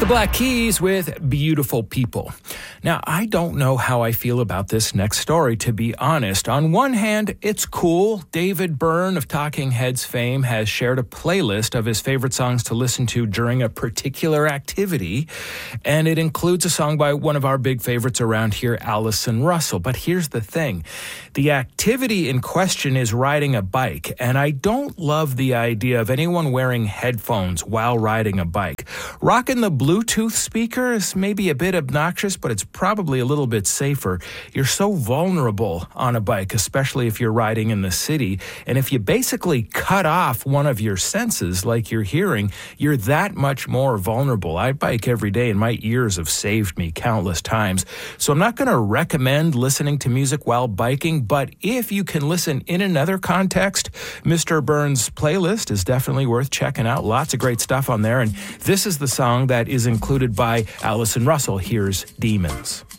the Black Keys with Beautiful People. Now, I don't know how I feel about this next story, to be honest. On one hand, it's cool. David Byrne of Talking Heads fame has shared a playlist of his favorite songs to listen to during a particular activity, and it includes a song by one of our big favorites around here, Allison Russell. But here's the thing. The activity in question is riding a bike, and I don't love the idea of anyone wearing headphones while riding a bike. Rocking the Bluetooth speaker is maybe a bit obnoxious, but it's probably a little bit safer. You're so vulnerable on a bike, especially if you're riding in the city. And if you basically cut off one of your senses, like your hearing, you're that much more vulnerable. I bike every day, and my ears have saved me countless times. So I'm not going to recommend listening to music while biking, but if you can listen in another context, Mr. Byrne's playlist is definitely worth checking out. Lots of great stuff on there. And this is the song that is included by Allison Russell. Here's Demons.